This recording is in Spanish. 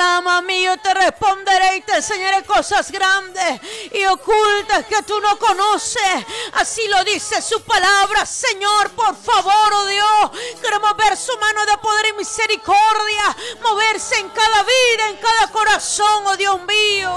clama a mí, yo te responderé y te enseñaré cosas grandes y ocultas que tú no conoces. Así lo dice su palabra, Señor. Por favor, oh Dios, queremos ver su mano de poder y misericordia moverse en cada vida, en cada corazón, oh Dios mío.